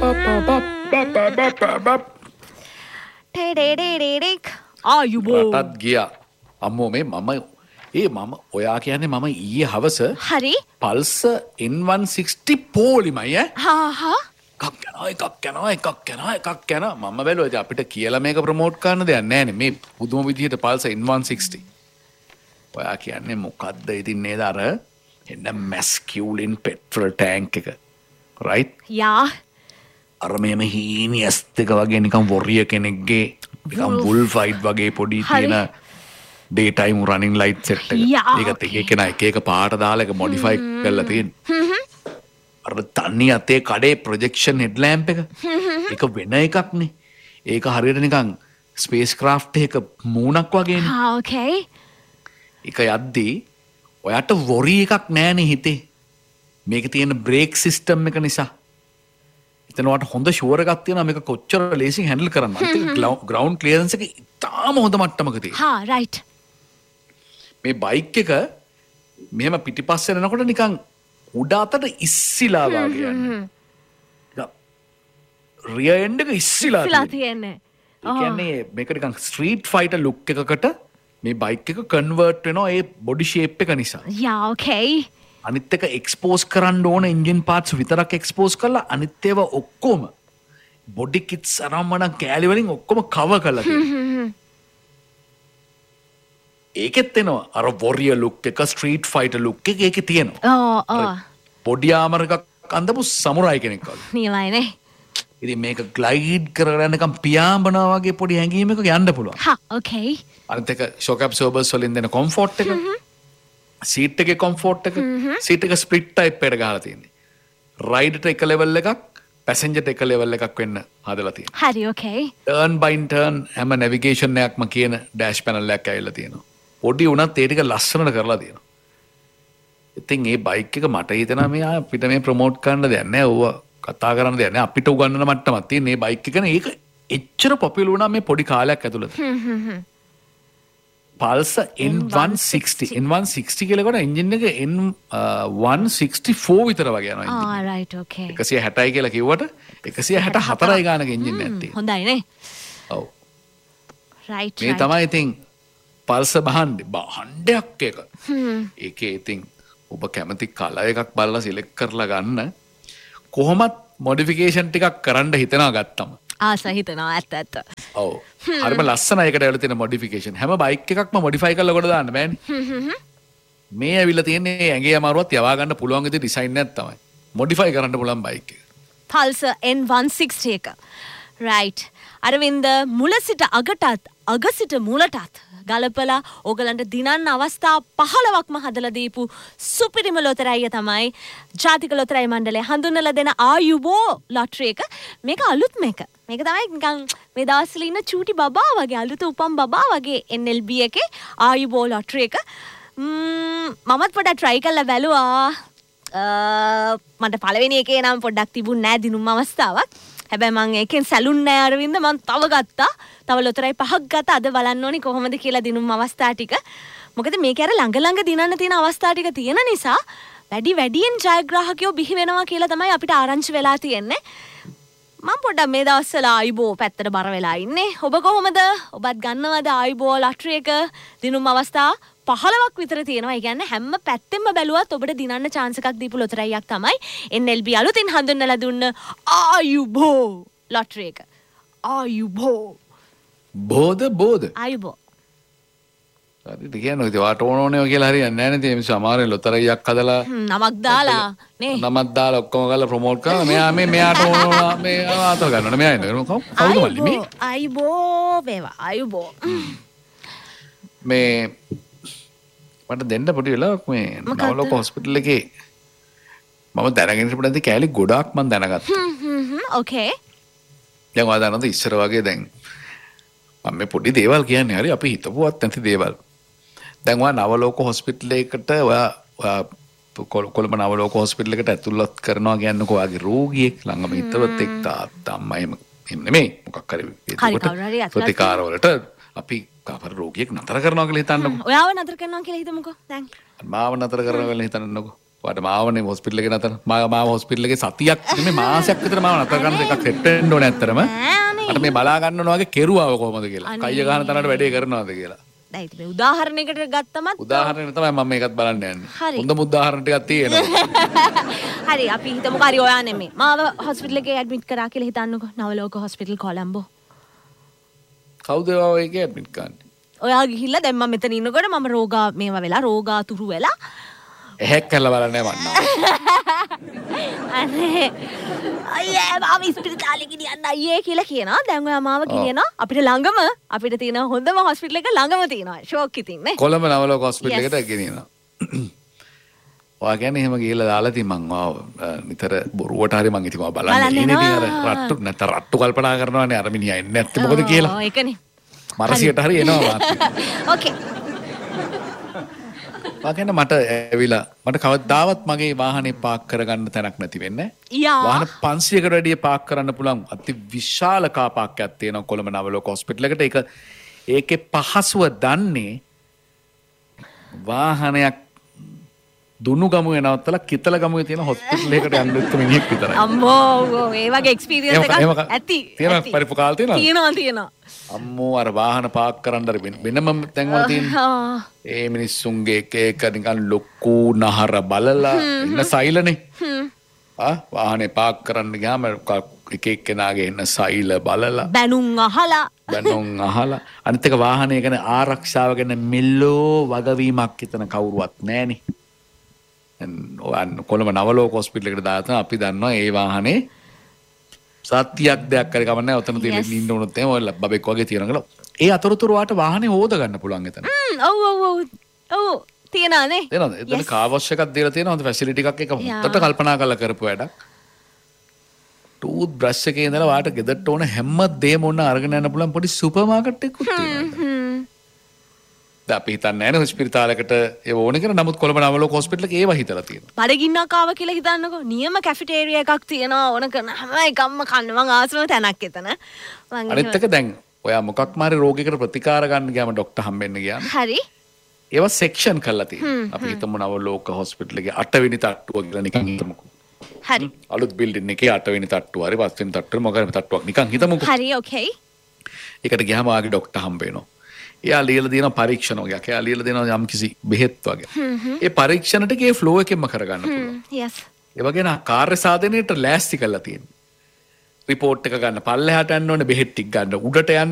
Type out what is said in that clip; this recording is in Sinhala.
රටත් ගියා. අම්මෝ මේ මම ඔයා කියන්නේ මම ඊයේ හවස හරි පල්ස N160 පොලිමයි එකක් යනවා මම බැලුවා ඉතින් අපිට කියලා මේක ප්‍රොමෝට් කරන්න දෙයක් නැහැ නේ මේ පුදුම විදිහට පල්ස N160 ඔයා කියන්නේ මොකද්ද ඉතින් නේද අර එන්න මැස්කියුලින් පෙට්‍රල් ටැංක් එක රයිට් යා අර මේම හීනියස් දෙක වගේ නිකන් වොරිය කෙනෙක්ගේ නිකන් බුල් ෆයිට් වගේ පොඩි තියෙන ඩේ ටයිම් රනින් ලයිට් සෙට් එක ඒකත් එක කෙනා එක පාට දාලා එක මොඩිෆයි කරලා තියෙන්නේ අර තන්නේ අතේ කඩේ ප්‍රොජෙක්ෂන් හෙඩ් ලැම්ප් එක වෙන එකක් නේ ඒක හරියට නිකන් ස්පේස් ක්‍රාෆ්ට් එක මූණක් වගේනේ ඕකේ ඒක යද්දී ඔයාට වොරි එකක් නෑනේ හිතේ මේක තියෙන බ්‍රේක් සිස්ටම් එක නිසා එතන වට හොඳ ෂුවර් එකක් තියෙනවා මේක කොච්චර ලේසියෙන් හැන්ඩල් කරන්න අනිත් ග්‍රවුන්ඩ් ක්ලියරන්ස් එක ඉතාම හොඳ මට්ටමක තියෙනවා රයිට් මේ බයික් එක මෙහෙම පිටිපස්සේ යනකොට නිකන් උඩ අතට ඉස්සිලා වගේ යන්නේ. රියර් එන්ඩ් එක ඉස්සිලා තියෙන්නේ. ඒ කියන්නේ මේක නිකන් ස්ට්‍රීට් ෆයිටර් ලුක් එකකට මේ බයික් එක කන්වර්ට් වෙනවා ඒ බොඩි ෂේප් එක නිසා. යා ඕකේ. අනිත් එක එක්ස්පෝස් කරන්න ඕන එන්ජින් පාර්ට්ස් විතරක් එක්ස්පෝස් කරලා අනිත් ඒවා ඔක්කොම බොඩි කිට්ස් අරම්මන කෑලි වලින් ඔක්කොම කවර් කරලා තියෙනවා. ඒකෙත් එනවා අර වොරියර් ලුක් එක ස්ට්‍රීට් ෆයිටර් ලුක් එක ඒකේ තියෙනවා. පොඩි ආමර එකක් අඳපු සමුරායි කෙනෙක් වගේ. නියමයිනේ. ඉතින් මේක ග්ලයිඩ් කරගෙන නිකන් පියාඹනවා වගේ පොඩි හැඟීමක යන්න පුළුවන්. ඕකේ. අනිත් එක ෂොක් ඇබ්සෝබර්ස් වලින් දෙන කොම්ෆෝට් එක. සීට් එකේ කොම්ෆෝට් එක. සීට් එක ස්ප්ලිට් ටයිප් එකට ගහලා තියෙන්නේ. රයිඩර්ට එක ලෙවල් එකක් පැසෙන්ජර්ට එක ලෙවල් එකක් වෙන්න හදලා තියෙනවා. හරි ඕකේ. ටර්න් බයින් ටර්න් හැම නැවිගේෂන් එකක්ම කියන ඩෑෂ් පැනල් එකක් ඇවිල්ලා තියෙනවා. පොඩි උනත් ඒ ටික ලස්සනට කරලා තියෙනවා. ඉතින් ඒ බයික් එක මට හිතෙනවා මේ අපිට මේ ප්‍රොමෝට් කරන්න දෙයක් නැහැ. ඕවා කතා කරන්න දෙයක් නැහැ. අපිට උගන්නන මට්ටමක් තියෙන මේ බයික් එකනේ ඒක එච්චර පොපියුලර් වුණා මේ පොඩි කාලයක් ඇතුළත. Pulsar N160 N160 කියලා කොට එන්ජින් එක N164 විතර වගේ යනවා එන්ජින්. රයිට් ඕකේ. 160යි කියලා කිව්වට 164යි ගානක එන්ජින් නැත්තේ. හොඳයි නේ. ඔව්. රයිට් මේ තමයි ඉතින් Pulsar භාණ්ඩයක් එක. ඒකේ ඉතින් ඔබ කැමති කලර් එකක් බලලා සිලෙක්ට් කරලා ගන්න. කොහොමත් මොඩිෆිකේෂන් ටිකක් කරන්න හිතනවා ගත්තම. හිතනවා ඇත්ත. ඔව්. හරිම ලස්සන එකට ඇවිල්ලා තියෙන මොඩිෆිකේෂන්. හැම බයික් එකක්ම මොඩිෆයි කරලා කොට දාන්න බෑනේ. මේ ඇවිල්ලා තියෙන්නේ ඇඟේ අමාරුවත් යවා ගන්න පුළුවන් විදිහේ ඩිසයින් එකක් තමයි. මොඩිෆයි කරන්න පුළුවන් බයික් එක. Pulsar N160 එක. රයිට්. අරවින්ද මුල සිට අගටත් අග සිට මුලටත් ගලපලා ඕගලන්ට දිනන්න අවස්ථා 15ක්ම හදලා දීපු සුපිරිම ලොතරැයිය තමයි ජාතික ලොතරැයි මණ්ඩලය හඳුන්වලා දෙන ආයුබෝ ලොටරි එක. මේක අලුත් මේක. මේක තමයි නිකන් මේ දවස්වල ඉන්න චූටි බබා වගේ අලුත උපන් බබා වගේ NLB එකේ ආයුබෝ ලොටරි එක. මමත් පොඩ්ඩක් try කරලා බැලුවා. මට පළවෙනි එකේ නම් පොඩ්ඩක් තිබුණ නෑ දිනුම් අවස්ථාවක්. හැබැයි මං ඒකෙන් සැලුන් නෑ අරවින්ද මං තව ගත්තා. තව ලොතරැයි 5ක් ගත්තා. අද බලන්න ඕනි කොහොමද කියලා දිනුම් අවස්ථා ටික. මොකද මේක අර ළඟ දිනන්න තියෙන අවස්ථා ටික තියෙන නිසා වැඩියෙන් ජයග්‍රාහකයෝ බිහි වෙනවා කියලා තමයි අපිට ආරංචි වෙලා තියෙන්නේ. මම පොඩ්ඩක් මේ දවස්වල ආයිබෝ පැත්තට බර වෙලා ඉන්නේ. ඔබ කොහොමද? ඔබත් ගන්නවද ආයිබෝ ලොටරි එක? දිනුම් අවස්ථා 15ක් විතර තියෙනවා. ඒ කියන්නේ හැම පැත්තෙම බැලුවත් ඔබට දිනන්න chance එකක් දීපු ලොතරැයියක් තමයි NLB අලුතින් හඳුන්වලා දුන්න ආයුබෝ ලොටරි එක. ආයුබෝ. බෝද. ආයුබෝ. හරිද කියන්නේ ඉතින් වාට ඕනේ කියලා හරියන්නේ නැහැ නේද? මේ සමහරේ ලොතරැයියක් හදලා නමක් දාලා නේ. නමක් දාලා ඔක්කොම කරලා ප්‍රොමෝට් කරනවා. මෙයාට ඕන මේ ආතල් ගන්නවට මෙයා ඉන්නේ. කවුද මල්ලි මේ? ආයුබෝ වේවා. ආයුබෝ. මේ මට දෙන්න පොඩි වෙලාවක් මේ නවලෝක හොස්පිටල් එකේ මම දැනගෙන ඉන්න පොඩි කෑලි ගොඩාක් මම දැනගත්තා. ඕකේ. දැන් ඔයා දන්නවද ඉස්සර වගේ දැන් මම මේ පොඩි දේවල් කියන්නේ හරි අපි හිතපුවත් නැති දේවල්. දැන් ඔයා නවලෝක හොස්පිටල් එකකට ඔයා කොළඹ නවලෝක හොස්පිටල් එකට ඇතුළත් කරනවා කියන්නකෝ ඔයාගේ රෝගියෙක් ළඟම හිතවත් එක්ක තාත්තා අම්මා එහෙම නෙමෙයි මොකක් හරි ප්‍රතිකාරවලට අපි කාපර රෝගියෙක් නතර කරනවා කියලා හිතන්නකෝ. ඔයාව නතර කරනවා කියලා හිතමුකෝ දැන්. මාව නතර කරනවා කියලා හිතන්නකෝ. වට මාවනේ හොස්පිටල් එකේ නතර මාව හොස්පිටල් එකේ සතියක් නෙමෙයි මාසයක් විතර මාව නතර කරන්න එකක් සෙට් වෙන්න ඕනේ ඇත්තටම. අර මේ බලා ගන්න ඕන වගේ කෙරුවාව කොහමද කියලා. කයිය ගහන තරමට වැඩේ කරනවද කියලා. දැන් ඉතින් මේ උදාහරණයකට ගත්තමත් උදාහරණයක් තමයි මම මේකත් බලන්න යන්නේ. හොඳම උදාහරණ ටිකක් තියෙනවා. හරි අපි හිතමුකෝ හරි ඔයා නෙමෙයි. මාව හොස්පිටල් එකේ ඇඩ්මිට් කරා කියලා හිතන්නකෝ. නවලෝක හොස්පිටල් කොළඹ. කවුද ඔයගේ ඇඩ්මිට් කරන්නේ? ඔයා ගිහිල්ලා දැන් මම මෙතන ඉන්නකොට මම රෝගා මේවා වෙලා රෝගාතුරු වෙලා එහෙක් කරලා බලන්නේ මන්නා. අනේ අයියේ මාව ඉස්පිරිතාලේ ගෙනියන්න අයියේ කියලා කියනවා. දැන් ඔයා මාව ගෙනියනවා අපිට ළඟම අපිට තියෙන හොඳම හොස්පිටල් එක ළඟම තියෙනවා. ෂෝක් ඉතින් නේ. කොළඹ නවලෝක හොස්පිටල් එකට ගෙනියනවා. ඔයා කියන්නේ එහෙම ගිහලා දාලා ඉතින් මං නිතර බොරුවට හරි මං ඉතින් බලන්නේ. ඉතින් අර රට්ටු නැත්නම් රට්ටු කල්පනා කරනවානේ අර මිනිහා එන්නේ නැත්තේ මොකද කියලා. ඔව් ඒකනේ. මරසියට හරි එනවා මාත්. ඕකේ. වාගෙන මට ඇවිලා මට කවදාවත් මගේ වාහනේ පාක් කරගන්න තැනක් නැති වෙන්නේ. වාහන 500කට වැඩිය පාක් කරන්න පුළුවන් අති විශාල කාර් පාක් එකක් තියෙනවා කොළඹ නවලෝක හොස්පිටල් එකට. ඒකේ පහසුව දන්නේ වාහනයක් දුන්නු ගමුවේ නවත්තලා කිතල ගමුවේ තියෙන හොස්පිටල් එකකට යන්න එක්ක මිනිහෙක් විතරයි. අම්මෝ ඒ වගේ එක්ස්පීරියන්ස් එකක් ඇති. තියෙනවා පරිපකාල් තියෙනවා. තියෙනවා. අම්මෝ අර වාහන පාක් කරන්න වෙනම තැන්වල තියෙන ඒ මිනිස්සුන්ගේ එක නිකන් ලොකු නහර බලලා ඉන්න සෛලනේ වාහනේ පාක් කරන්න ගියාම එක එක්කෙනාගේ ඉන්න සෛල බලලා බැනුම් අහලා අනිත් එක වාහනේ ගැන ආරක්ෂාව ගැන මෙල්ලෝ වගවීමක් හිතන කවුරුවත් නැහනේ. කොළඹ නවලෝක හොස්පිටල් එකට දාලා අපි දන්නවා ඒ වාහනේ සත්‍යයක් දෙයක් කරේ කමන්නේ ඔතන තියෙන ඉන්න උනොත් එහෙම ඔය බබෙක් වගේ තියනවා කියලා. ඒ අතරතුර වාට වාහනේ හොද ගන්න පුළුවන් එතන. ඔව් තියනනේ. තියෙනවද? එතන කාර් වොෂ් එකක් දීලා තියෙනවා. හොඳ ෆැසිලිටි එකක් එක හොඳට කල්පනා කරලා කරපු වැඩක්. ටූත් බ්‍රෂ් එකේ ඉඳලා වාට ගෙදරට ඕන හැම දෙයක්ම ඕන අරගෙන යන්න පුළුවන් පොඩි සුපර් මාකට් එකක් තියෙනවා. දැන් අපි හිතන්නේ නැහැ නේ හොස්පිටාලයකට ඒව ඕනේ කියලා. නමුත් කොළඹ නවලෝක හොස්පිටල් එකේ ඒව හිතලා තියෙනවා. බඩගින්නක් ආව කියලා හිතන්නකෝ. නියම කැෆිටේරියා එකක් තියෙනවා. ඕන කරන හැම එකක්ම කන්න මං ආසම තැනක් එතන. අනිත් එක දැන් ඔයා මොකක් මාරි රෝගයකට ප්‍රතිකාර ගන්න ගියාම ડોක්ටර් හම්බෙන්න ගියාම හරි. ඒවා සෙක්ෂන් කරලා තියෙනවා. අපි හිතමු නවලෝක හොස්පිටල් එකේ 8 වෙනි තට්ටුව කියලා නිකන් හිතමුකෝ. හරි. අලුත් බිල්ඩින් එකේ 8 වෙනි තට්ටුව හරි 5 වෙනි තට්ටුව මොකක්ද තට්ටුවක් නිකන් හිතමුකෝ. හරි ඕකේ. ඒකට ගියාම ආගේ ડોක්ටර් හම්බ වෙනවා. එයා ලියලා දෙනවා පරීක්ෂණ වගේ. එයා ලියලා දෙනවා යම්කිසි බෙහෙත් වගේ. ඒ පරීක්ෂණ ටිකේ ෆ්ලෝ එකෙන්ම කරගන්න පුළුවන්. yes. ඒ වගේ නා කාර්ය සාධනයට ලෑස්ති කරලා තියෙනවා. රිපෝට් එක ගන්න පල්ලෙහාට යන්න ඕනේ බෙහෙත් ටික ගන්න උඩට යන්න